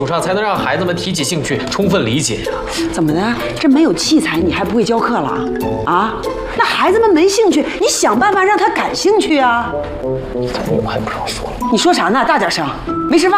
上才能让孩子们提起兴趣，充分理解呀。 怎么的？这没有器材，你还不会教课了啊？那孩子们没兴趣，你想办法让他感兴趣啊！ 你怎么我还不让说了？ 你说啥呢？大点声！没吃饭？